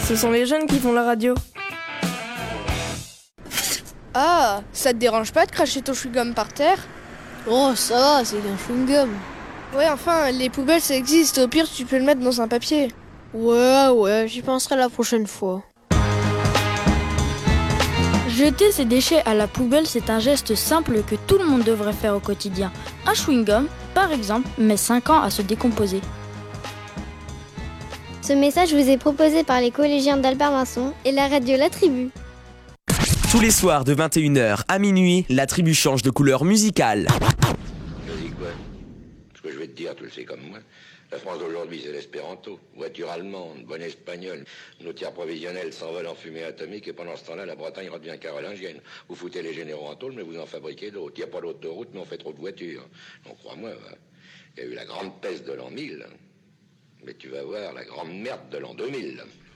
Ce sont les jeunes qui font la radio. Ah, ça te dérange pas de cracher ton chewing-gum par terre? Oh, ça va, c'est un chewing-gum. Ouais, enfin, les poubelles ça existe, au pire tu peux le mettre dans un papier. Ouais, j'y penserai la prochaine fois. Jeter ses déchets à la poubelle, c'est un geste simple que tout le monde devrait faire au quotidien. Un chewing-gum, par exemple, met 5 ans à se décomposer. Ce message vous est proposé par les collégiens d'Albert Vincent et la radio La Tribu. Tous les soirs de 21h à minuit, la tribu change de couleur musicale. Vas-y quoi? Ce que je vais te dire, tu le sais comme moi. La France d'aujourd'hui, c'est l'espéranto. Voiture allemande, bonne espagnole. Nos tiers provisionnels s'envolent en fumée atomique et pendant ce temps-là, la Bretagne redevient carolingienne. Vous foutez les généraux en tôle, mais vous en fabriquez d'autres. Il n'y a pas d'autoroute, mais on fait trop de voitures. Donc crois-moi, il y a eu la grande peste de l'an 1000. Mais tu vas voir la grande merde de l'an 2000.